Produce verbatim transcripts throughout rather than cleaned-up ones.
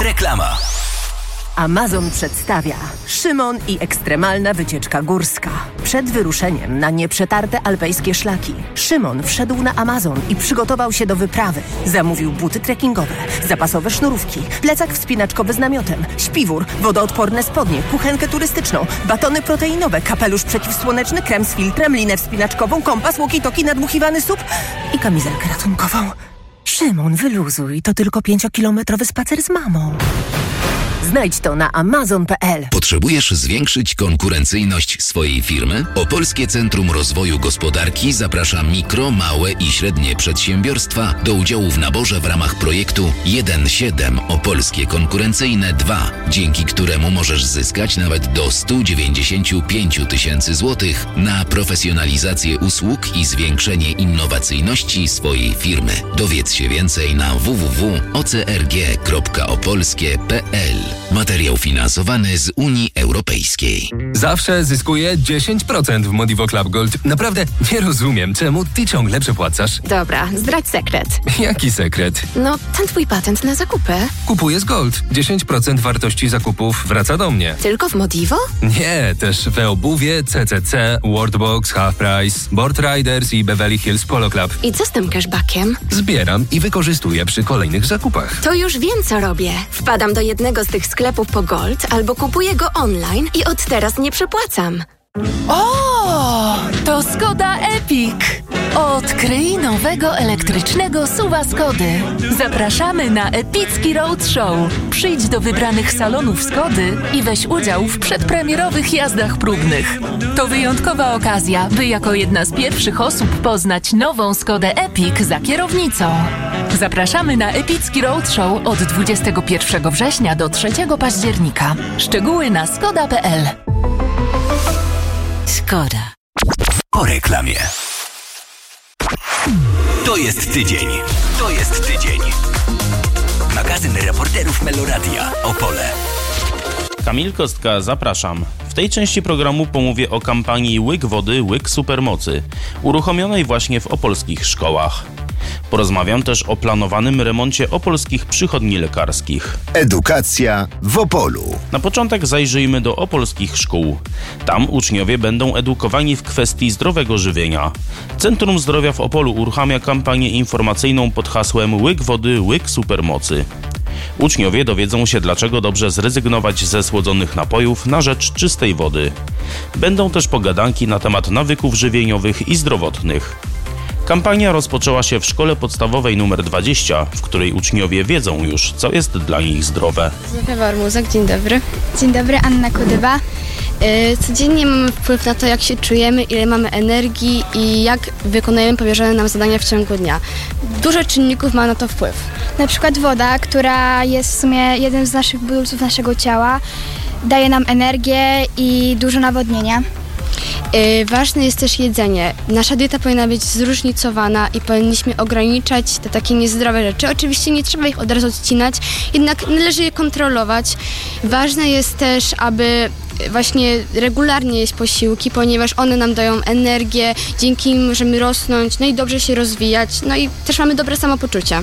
Reklama. Amazon przedstawia Szymon i ekstremalna wycieczka górska. Przed wyruszeniem na nieprzetarte alpejskie szlaki Szymon wszedł na Amazon i przygotował się do wyprawy. Zamówił buty trekkingowe, zapasowe sznurówki, plecak wspinaczkowy z namiotem, śpiwór, wodoodporne spodnie, kuchenkę turystyczną, batony proteinowe, kapelusz przeciwsłoneczny, krem z filtrem, linę wspinaczkową, kompas, walkie-talkie, nadmuchiwany sup i kamizelkę ratunkową. Szymon, wyluzuj, to tylko pięciokilometrowy spacer z mamą. Znajdź to na amazon kropka p l. Potrzebujesz zwiększyć konkurencyjność swojej firmy? Opolskie Centrum Rozwoju Gospodarki zaprasza mikro, małe i średnie przedsiębiorstwa do udziału w naborze w ramach projektu jeden siedem Opolskie Konkurencyjne dwa, dzięki któremu możesz zyskać nawet do sto dziewięćdziesiąt pięć tysięcy złotych na profesjonalizację usług i zwiększenie innowacyjności swojej firmy. Dowiedz się więcej na w w w kropka o c r g kropka opolskie kropka p l. Materiał finansowany z Unii Europejskiej. Zawsze zyskuję dziesięć procent w Modivo Club Gold. Naprawdę nie rozumiem, czemu ty ciągle przepłacasz. Dobra, zdradź sekret. Jaki sekret? No, ten twój patent na zakupy. Kupuję z Gold. dziesięć procent wartości zakupów wraca do mnie. Tylko w Modivo? Nie, też w obuwie, C C C, Worldbox, Half Price, Board Riders i Beverly Hills Polo Club. I co z tym cashbackiem? Zbieram i wykorzystuję przy kolejnych zakupach. To już wiem, co robię. Wpadam do jednego z tych sklepów po Gold albo kupuję go online i od teraz nie przepłacam. O, to Skoda Epic. Odkryj nowego elektrycznego suwa Skody. Zapraszamy na epicki roadshow. Przyjdź do wybranych salonów Skody i weź udział w przedpremierowych jazdach próbnych. To wyjątkowa okazja, by jako jedna z pierwszych osób poznać nową Skodę Epic za kierownicą. Zapraszamy na epicki roadshow od dwudziestego pierwszego września do trzeciego października. Szczegóły na skoda kropka p l. Skoda. Po reklamie. To jest tydzień. To jest tydzień. Magazyn reporterów Meloradia. Opole. Kamil Kostka, zapraszam. W tej części programu pomówię o kampanii Łyk wody, łyk supermocy, uruchomionej właśnie w opolskich szkołach. Porozmawiam też o planowanym remoncie opolskich przychodni lekarskich. Edukacja w Opolu. Na początek zajrzyjmy do opolskich szkół. Tam uczniowie będą edukowani w kwestii zdrowego żywienia. Centrum Zdrowia w Opolu uruchamia kampanię informacyjną pod hasłem Łyk wody, łyk supermocy. Uczniowie dowiedzą się, dlaczego dobrze zrezygnować ze słodzonych napojów na rzecz czystej wody. Będą też pogadanki na temat nawyków żywieniowych i zdrowotnych. Kampania rozpoczęła się w szkole podstawowej numer dwadzieścia, w której uczniowie wiedzą już, co jest dla nich zdrowe. Zofia Warmuzek, dzień dobry. Dzień dobry, Anna Kudyba. Codziennie mamy wpływ na to, jak się czujemy, ile mamy energii i jak wykonujemy powierzone nam zadania w ciągu dnia. Dużo czynników ma na to wpływ. Na przykład woda, która jest w sumie jednym z naszych budulców naszego ciała, daje nam energię i dużo nawodnienia. Yy, ważne jest też jedzenie. Nasza dieta powinna być zróżnicowana i powinniśmy ograniczać te takie niezdrowe rzeczy. Oczywiście nie trzeba ich od razu odcinać, jednak należy je kontrolować. Ważne jest też, aby właśnie regularnie jeść posiłki, ponieważ one nam dają energię, dzięki nim możemy rosnąć, no i dobrze się rozwijać, no i też mamy dobre samopoczucie.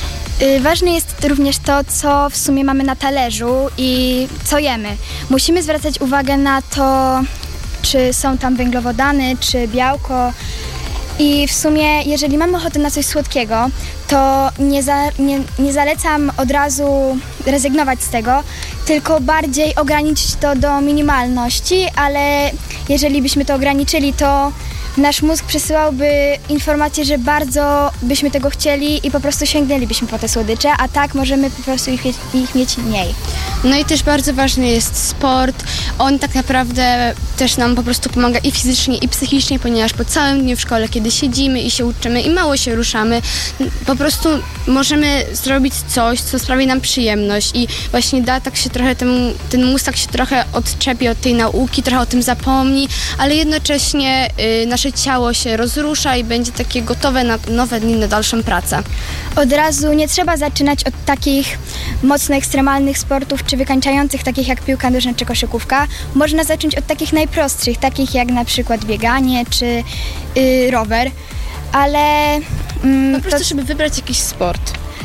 Ważne jest również to, co w sumie mamy na talerzu i co jemy. Musimy zwracać uwagę na to, czy są tam węglowodany, czy białko. I w sumie, jeżeli mamy ochotę na coś słodkiego, to nie, za, nie, nie zalecam od razu rezygnować z tego, tylko bardziej ograniczyć to do minimalności, ale jeżeli byśmy to ograniczyli, to nasz mózg przesyłałby informację, że bardzo byśmy tego chcieli i po prostu sięgnęlibyśmy po te słodycze, a tak możemy po prostu ich, ich mieć mniej. No i też bardzo ważny jest sport. On tak naprawdę też nam po prostu pomaga i fizycznie, i psychicznie, ponieważ po całym dniu w szkole, kiedy siedzimy i się uczymy i mało się ruszamy, po prostu możemy zrobić coś, co sprawi nam przyjemność i właśnie da tak się trochę, ten, ten mózg tak się trochę odczepi od tej nauki, trochę o tym zapomni, ale jednocześnie y, nasze ciało się rozrusza i będzie takie gotowe na nowe dni, na dalszą pracę. Od razu nie trzeba zaczynać od takich mocno ekstremalnych sportów czy wykańczających, takich jak piłka nożna czy koszykówka. Można zacząć od takich najprostszych, takich jak na przykład bieganie czy yy, rower, ale... Mm, po prostu, to... żeby wybrać jakiś sport.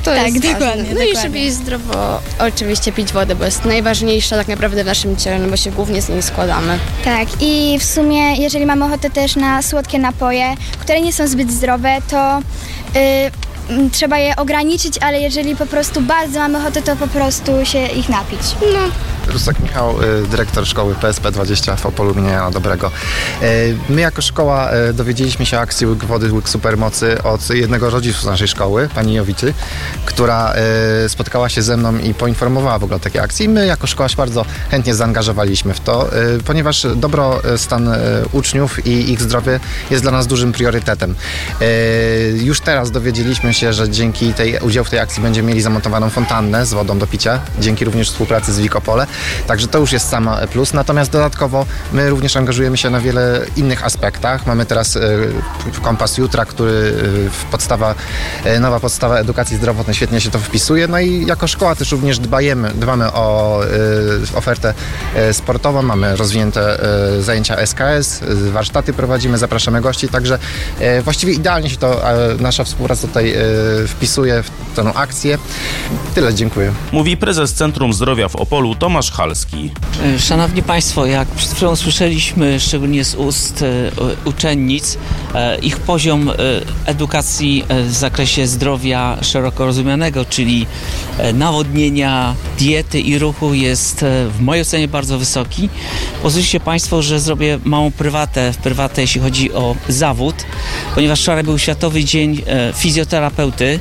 To Tak, jest dokładnie, ważne. No dokładnie. i żeby jeść zdrowo, oczywiście pić wodę, bo jest najważniejsza tak naprawdę w naszym ciele, no bo się głównie z niej składamy. Tak, i w sumie, jeżeli mamy ochotę też na słodkie napoje, które nie są zbyt zdrowe, to y, m, trzeba je ograniczyć, ale jeżeli po prostu bardzo mamy ochotę, to po prostu się ich napić. No. Rusek Michał, y, dyrektor szkoły P S P dwadzieścia w Opolu imienia Jana Dobrego. Y, My jako szkoła y, dowiedzieliśmy się o akcji Łyk Wody, Łyk Supermocy od jednego rodziców naszej szkoły, pani Jowicy, która y, spotkała się ze mną i poinformowała w ogóle o takiej akcji. My jako szkoła się bardzo chętnie zaangażowaliśmy w to, y, ponieważ dobrostan y, uczniów i ich zdrowie jest dla nas dużym priorytetem. Y, Już teraz dowiedzieliśmy się, że dzięki tej, udziału w tej akcji będziemy mieli zamontowaną fontannę z wodą do picia, dzięki również współpracy z Wikopole. Także to już jest sam plus. Natomiast dodatkowo my również angażujemy się na wiele innych aspektach. Mamy teraz y, kompas jutra, który y, w podstawa, y, nowa podstawa edukacji zdrowotnej świetnie się to wpisuje. No i jako szkoła też również dbajemy, dbamy o y, ofertę y, sportową. Mamy rozwinięte y, zajęcia S K S, y, warsztaty prowadzimy, zapraszamy gości. Także y, właściwie idealnie się to y, nasza współpraca tutaj y, wpisuje w tę akcję. Tyle, dziękuję. Mówi prezes Centrum Zdrowia w Opolu Tomasz Halski. Szanowni Państwo, jak przed chwilą słyszeliśmy, szczególnie z ust e, uczennic, e, ich poziom e, edukacji e, w zakresie zdrowia szeroko rozumianego, czyli e, nawodnienia, diety i ruchu jest e, w mojej ocenie bardzo wysoki. Pozwólcie Państwo, że zrobię małą prywatę, prywatę jeśli chodzi o zawód, ponieważ wczoraj był Światowy Dzień e, Fizjoterapeuty.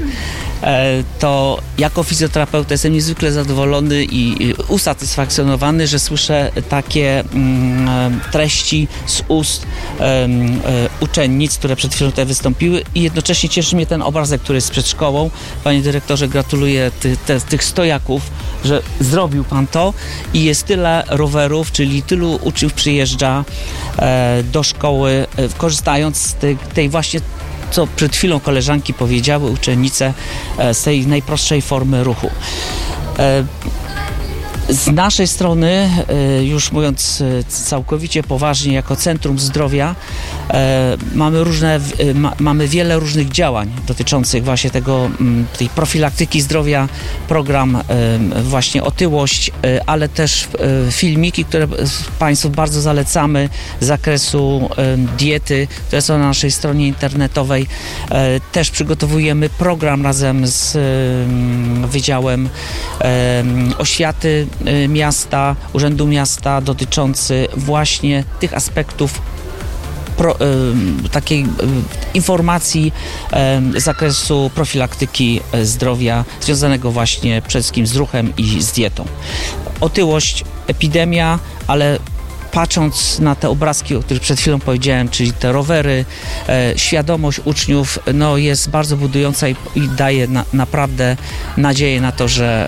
To jako fizjoterapeuta jestem niezwykle zadowolony i usatysfakcjonowany, że słyszę takie mm, treści z ust um, uczennic, które przed chwilą tutaj wystąpiły i jednocześnie cieszy mnie ten obrazek, który jest przed szkołą. Panie dyrektorze, gratuluję ty, te, tych stojaków, że zrobił Pan to i jest tyle rowerów, czyli tylu uczniów przyjeżdża e, do szkoły, e, korzystając z tej, tej właśnie, co przed chwilą koleżanki powiedziały, uczennice, z tej najprostszej formy ruchu. Z naszej strony, już mówiąc całkowicie poważnie, jako Centrum Zdrowia, mamy różne, mamy wiele różnych działań dotyczących właśnie tego, tej profilaktyki zdrowia, program właśnie otyłość, ale też filmiki, które Państwu bardzo zalecamy z zakresu diety, które są na naszej stronie internetowej. Też przygotowujemy program razem z Wydziałem Oświaty miasta, Urzędu Miasta dotyczący właśnie tych aspektów pro, y, takiej y, informacji y, z zakresu profilaktyki y, zdrowia związanego właśnie przede wszystkim z ruchem i z dietą. Otyłość, epidemia, ale patrząc na te obrazki, o których przed chwilą powiedziałem, czyli te rowery, e, świadomość uczniów no, jest bardzo budująca i, i daje na, naprawdę nadzieję na to, że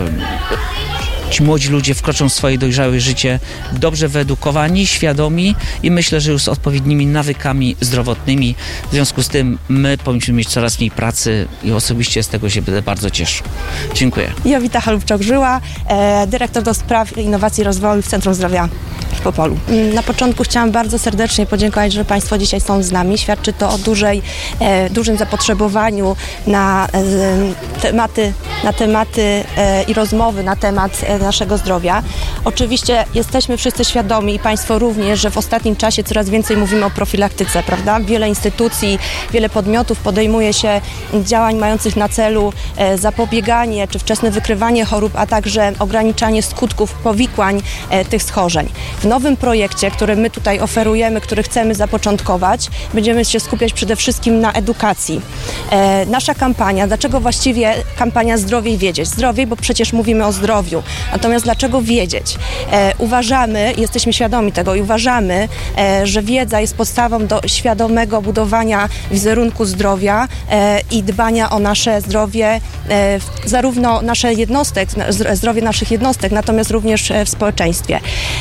e, ci młodzi ludzie wkroczą w swoje dojrzałe życie dobrze wyedukowani, świadomi i myślę, że już z odpowiednimi nawykami zdrowotnymi. W związku z tym my powinniśmy mieć coraz mniej pracy i osobiście z tego się będę bardzo cieszył. Dziękuję. Jowita Halubczak-Żyła, e, dyrektor do spraw innowacji i rozwoju w Centrum Zdrowia w Opolu. Na początku chciałam bardzo serdecznie podziękować, że Państwo dzisiaj są z nami. Świadczy to o dużej, e, dużym zapotrzebowaniu na e, tematy, na tematy e, i rozmowy na temat e, naszego zdrowia. Oczywiście jesteśmy wszyscy świadomi i Państwo również, że w ostatnim czasie coraz więcej mówimy o profilaktyce, prawda? Wiele instytucji, wiele podmiotów podejmuje się działań mających na celu e, zapobieganie czy wczesne wykrywanie chorób, a także ograniczanie skutków powikłań e, tych schorzeń. W nowym projekcie, który my tutaj oferujemy, który chcemy zapoczątkować, będziemy się skupiać przede wszystkim na edukacji. E, nasza kampania, dlaczego właściwie kampania Zdrowiej Wiedzieć? Zdrowiej, bo przecież mówimy o zdrowiu. Natomiast dlaczego wiedzieć? E, uważamy, jesteśmy świadomi tego i uważamy, e, że wiedza jest podstawą do świadomego budowania wizerunku zdrowia e, i dbania o nasze zdrowie, e, zarówno nasze jednostek, zdrowie naszych jednostek, natomiast również w społeczeństwie. E,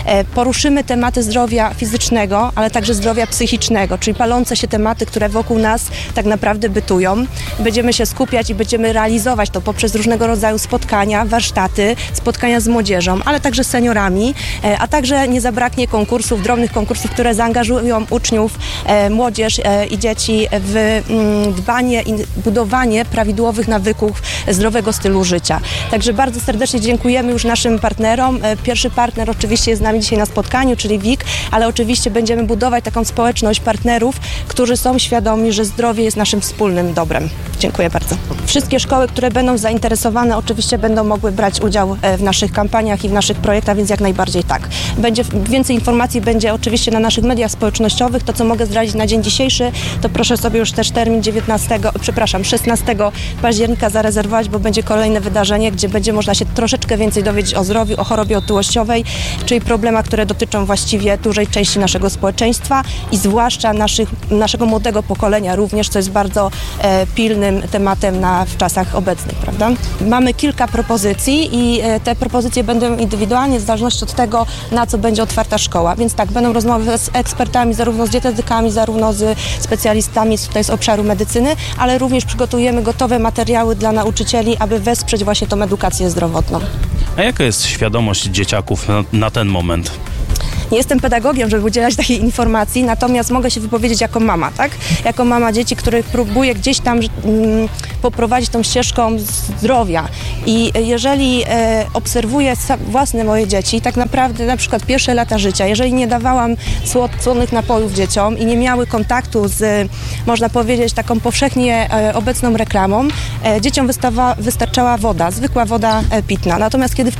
poruszymy tematy zdrowia fizycznego, ale także zdrowia psychicznego, czyli palące się tematy, które wokół nas tak naprawdę bytują. Będziemy się skupiać i będziemy realizować to poprzez różnego rodzaju spotkania, warsztaty, spotkania z młodzieżą, ale także z seniorami, a także nie zabraknie konkursów, drobnych konkursów, które zaangażują uczniów, młodzież i dzieci w dbanie i budowanie prawidłowych nawyków zdrowego stylu życia. Także bardzo serdecznie dziękujemy już naszym partnerom. Pierwszy partner oczywiście jest z nami dzisiaj na spotkaniu, czyli W I K, ale oczywiście będziemy budować taką społeczność partnerów, którzy są świadomi, że zdrowie jest naszym wspólnym dobrem. Dziękuję bardzo. Wszystkie szkoły, które będą zainteresowane, oczywiście będą mogły brać udział w naszych kampaniach i w naszych projektach, więc jak najbardziej tak. Będzie, więcej informacji będzie oczywiście na naszych mediach społecznościowych. To, co mogę zdradzić na dzień dzisiejszy, to proszę sobie już też termin dziewiętnastego, przepraszam, szesnastego października zarezerwować, bo będzie kolejne wydarzenie, gdzie będzie można się troszeczkę więcej dowiedzieć o zdrowiu, o chorobie otyłościowej, czyli problemach, które dotyczą właściwie dużej części naszego społeczeństwa i zwłaszcza naszych, naszego młodego pokolenia również, co jest bardzo e, pilnym tematem na, w czasach obecnych, prawda? Mamy kilka propozycji i e, te propozycje będą indywidualnie w zależności od tego, na co będzie otwarta szkoła, więc tak, będą rozmowy z ekspertami, zarówno z dietetykami, zarówno z specjalistami tutaj z obszaru medycyny, ale również przygotujemy gotowe materiały dla nauczycieli, aby wesprzeć właśnie tą edukację zdrowotną. A jaka jest świadomość dzieciaków na, na ten moment? Nie jestem pedagogiem, żeby udzielać takiej informacji, natomiast mogę się wypowiedzieć jako mama, tak? Jako mama dzieci, których próbuję gdzieś tam mm, poprowadzić tą ścieżką zdrowia. I jeżeli e, obserwuję własne moje dzieci, tak naprawdę na przykład pierwsze lata życia, jeżeli nie dawałam słonych napojów dzieciom i nie miały kontaktu z, można powiedzieć, taką powszechnie e, obecną reklamą, e, dzieciom wystawa, wystarczała woda, zwykła woda e, pitna. Natomiast kiedy w